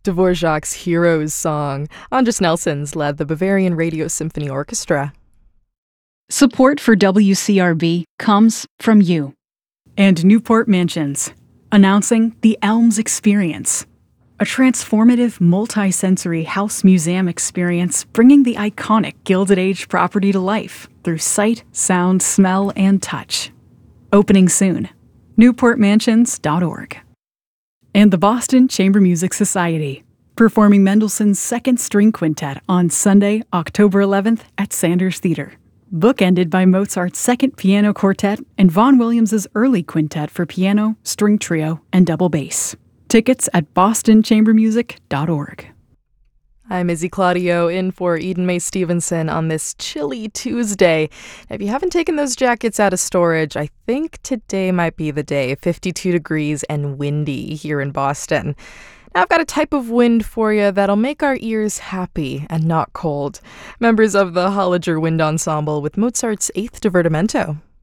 Dvorak's Heroes song. Andras Nelsons led the Bavarian Radio Symphony Orchestra. Support for WCRB comes from you. And Newport Mansions, announcing the Elms Experience, a transformative multi-sensory house museum experience bringing the iconic Gilded Age property to life through sight, sound, smell, and touch. Opening soon. NewportMansions.org. And the Boston Chamber Music Society, performing Mendelssohn's Second String Quintet on Sunday, October 11th at Sanders Theater. Bookended by Mozart's Second Piano Quartet and Vaughan Williams' Early Quintet for piano, string trio, and double bass. Tickets at bostonchambermusic.org. I'm Izzy Claudio in for Eden Mae Stevenson on this chilly Tuesday. If you haven't taken those jackets out of storage, I think today might be the day. 52 degrees and windy here in Boston. Now I've got a type of wind for you that'll make our ears happy and not cold. Members of the Holliger Wind Ensemble with Mozart's Eighth Divertimento.